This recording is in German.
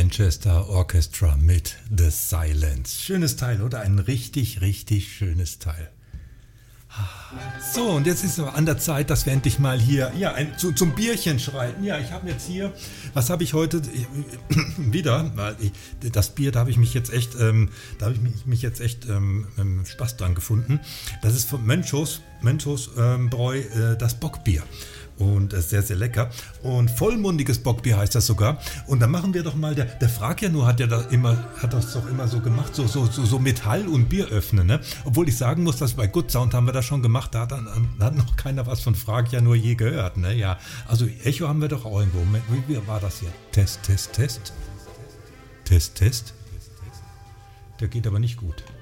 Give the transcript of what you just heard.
Manchester Orchestra mit The Silence. Schönes Teil, oder? Ein richtig, richtig schönes Teil. So, und jetzt ist es an der Zeit, dass wir endlich mal hier zum Bierchen schreiten. Ja, ich habe jetzt hier, was habe ich heute wieder? Weil das Bier, da habe ich mich jetzt echt, Spaß dran gefunden. Das ist von Mönchos Bräu, das Bockbier. Und das ist sehr, sehr lecker. Und vollmundiges Bockbier heißt das sogar. Und dann machen wir doch mal, der Frag ja nur, hat das doch immer so gemacht, so Metall und Bier öffnen, ne? Obwohl ich sagen muss, dass bei Good Sound haben wir das schon gemacht, da hat noch keiner was von Frag ja nur je gehört, ne? Ja, also Echo haben wir doch auch irgendwo. Wie war das hier? Test. Der geht aber nicht gut.